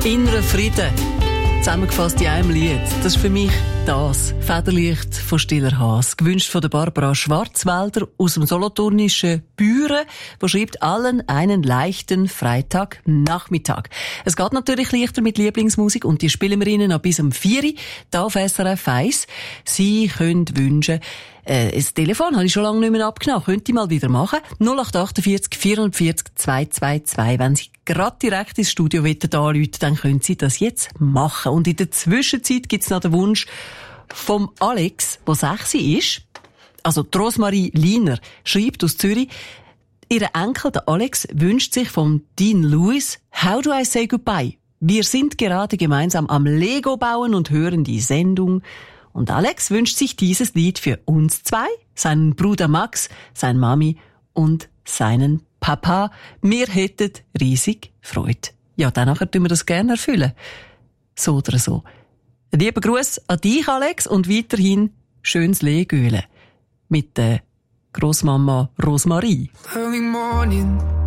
Innerer Frieden. Zusammengefasst in einem Lied. Das ist für mich das Federlicht von Stiller Haas. Gewünscht von der Barbara Schwarzwälder aus dem solothurnischen Büren, die schreibt, allen einen leichten Freitagnachmittag. Es geht natürlich leichter mit Lieblingsmusik und die spielen wir Ihnen noch bis um 4 Uhr hier auf SRF 1. Sie können wünschen, das Telefon habe ich schon lange nicht mehr abgenommen. Könnt ihr mal wieder machen. 0848 440 222. Wenn Sie gerade direkt ins Studio anrufen, dann können Sie das jetzt machen. Und in der Zwischenzeit gibt es noch den Wunsch vom Alex, der 6 ist. Also die Rosmarie Liener schreibt aus Zürich, ihr Enkel, der Alex, wünscht sich von Dean Lewis How Do I Say Goodbye? Wir sind gerade gemeinsam am Lego bauen und hören die Sendung. Und Alex wünscht sich dieses Lied für uns zwei, seinen Bruder Max, seine Mami und seinen Papa. Wir hätten riesig Freude. Ja, danach tun wir das gerne erfüllen. So oder so. Lieber Gruß an dich, Alex, und weiterhin schönes Legöle mit der Grossmama Rosmarie. Early morning,